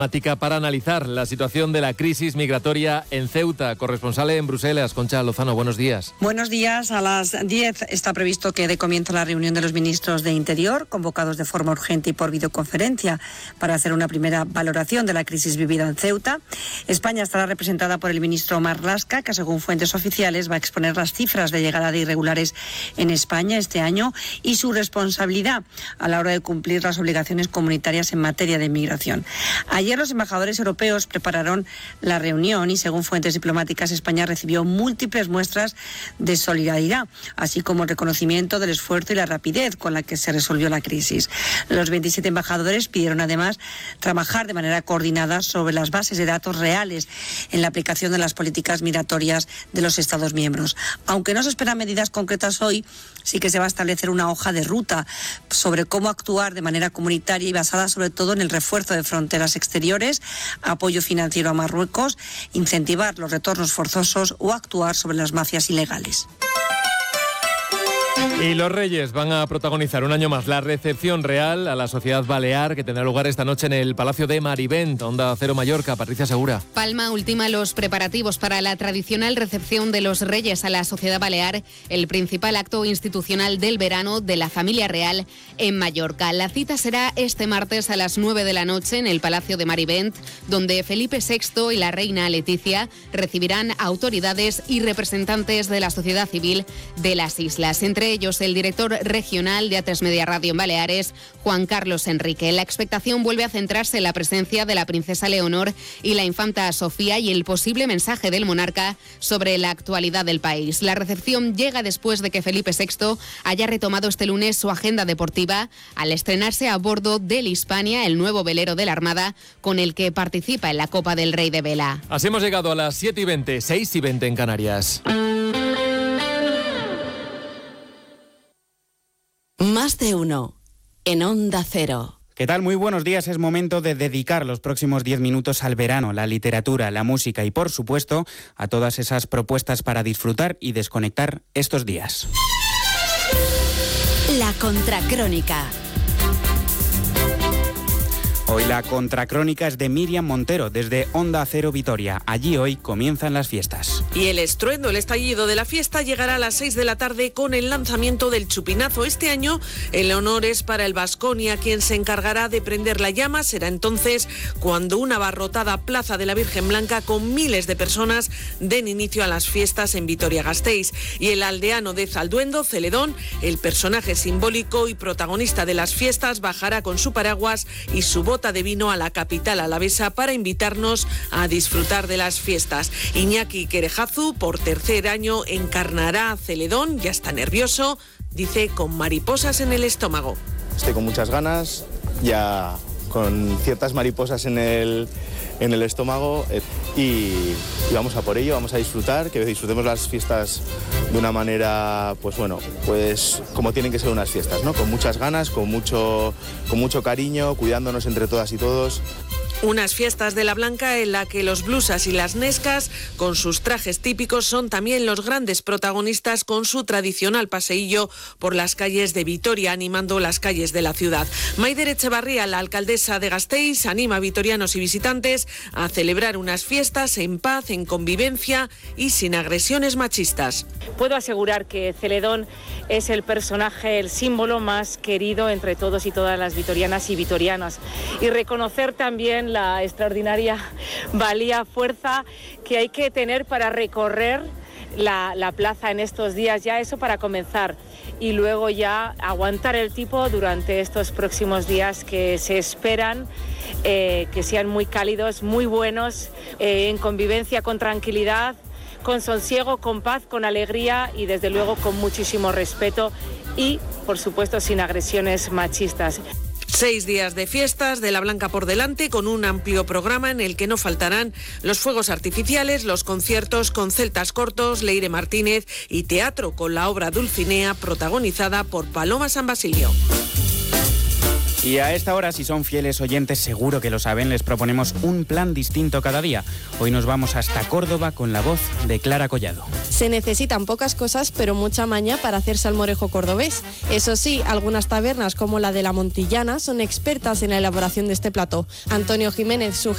Para analizar la situación de la crisis migratoria en Ceuta. Corresponsal en Bruselas, Concha Lozano, buenos días. Buenos días. A las 10 está previsto que dé comienzo la reunión de los ministros de Interior, convocados de forma urgente y por videoconferencia, para hacer una primera valoración de la crisis vivida en Ceuta. España estará representada por el ministro Marlaska, que según fuentes oficiales va a exponer las cifras de llegada de irregulares en España este año y su responsabilidad a la hora de cumplir las obligaciones comunitarias en materia de inmigración. Ayer los embajadores europeos prepararon la reunión y, según fuentes diplomáticas, España recibió múltiples muestras de solidaridad, así como el reconocimiento del esfuerzo y la rapidez con la que se resolvió la crisis. Los 27 embajadores pidieron además trabajar de manera coordinada sobre las bases de datos reales en la aplicación de las políticas migratorias de los Estados miembros. Aunque no se esperan medidas concretas hoy, sí que se va a establecer una hoja de ruta sobre cómo actuar de manera comunitaria y basada sobre todo en el refuerzo de fronteras exteriores, apoyo financiero a Marruecos, incentivar los retornos forzosos o actuar sobre las mafias ilegales. Y los Reyes van a protagonizar un año más la recepción real a la sociedad balear, que tendrá lugar esta noche en el Palacio de Marivent. Onda Cero Mallorca, Patricia Segura. Palma ultima los preparativos para la tradicional recepción de los Reyes a la sociedad balear, el principal acto institucional del verano de la familia real en Mallorca. La cita será este martes a las 9 de la noche en el Palacio de Marivent, donde Felipe VI y la reina Leticia recibirán autoridades y representantes de la sociedad civil de las islas. Entre ellos el director regional de A3 Media Radio en Baleares, Juan Carlos Enrique. La expectación vuelve a centrarse en la presencia de la princesa Leonor y la infanta Sofía y el posible mensaje del monarca sobre la actualidad del país. La recepción llega después de que Felipe VI haya retomado este lunes su agenda deportiva al estrenarse a bordo del Hispania, el nuevo velero de la Armada, con el que participa en la Copa del Rey de Vela. Así hemos llegado a las 7:20, 6:20 en Canarias. Más de uno en Onda Cero. ¿Qué tal? Muy buenos días. Es momento de dedicar los próximos 10 minutos al verano, la literatura, la música y, por supuesto, a todas esas propuestas para disfrutar y desconectar estos días. La Contracrónica. Hoy la Contracrónica es de Miriam Montero, desde Onda Cero Vitoria. Allí hoy comienzan las fiestas. Y el estruendo, el estallido de la fiesta llegará a las 6 de la tarde con el lanzamiento del chupinazo. Este año el honor es para el Baskonia, quien se encargará de prender la llama. Será entonces cuando una abarrotada Plaza de la Virgen Blanca con miles de personas den inicio a las fiestas en Vitoria-Gasteiz. Y el aldeano de Zalduendo, Celedón, el personaje simbólico y protagonista de las fiestas, bajará con su paraguas y su bota de vino a la capital alavesa para invitarnos a disfrutar de las fiestas. Iñaki Querejazu, por tercer año, encarnará a Celedón. Ya está nervioso, dice, con mariposas en el estómago. Estoy con muchas ganas, ya con ciertas mariposas en el estómago y vamos a por ello, vamos a disfrutar, que disfrutemos las fiestas de una manera, pues como tienen que ser unas fiestas, ¿no? Con muchas ganas, con mucho cariño, cuidándonos entre todas y todos. Unas fiestas de la Blanca en la que los blusas y las nescas, con sus trajes típicos, son también los grandes protagonistas con su tradicional paseillo por las calles de Vitoria, animando las calles de la ciudad. Maider Echevarría, la alcaldesa de Gasteiz, anima a vitorianos y visitantes a celebrar unas fiestas en paz, en convivencia y sin agresiones machistas. Puedo asegurar que Celedón es el personaje, el símbolo más querido entre todos y todas las vitorianas y vitorianos. Y reconocer también la extraordinaria valía, fuerza que hay que tener para recorrer la plaza en estos días, ya eso para comenzar, y luego ya aguantar el tipo durante estos próximos días que se esperan que sean muy cálidos, muy buenos, en convivencia, con tranquilidad, con sosiego, con paz, con alegría y desde luego con muchísimo respeto y por supuesto sin agresiones machistas. 6 días de fiestas de la Blanca por delante, con un amplio programa en el que no faltarán los fuegos artificiales, los conciertos con celtas cortos, Leire Martínez y teatro con la obra Dulcinea, protagonizada por Paloma San Basilio. Y a esta hora, si son fieles oyentes, seguro que lo saben, les proponemos un plan distinto cada día. Hoy nos vamos hasta Córdoba con la voz de Clara Collado. Se necesitan pocas cosas, pero mucha maña para hacer salmorejo cordobés. Eso sí, algunas tabernas como la de la Montillana son expertas en la elaboración de este plato. Antonio Jiménez, su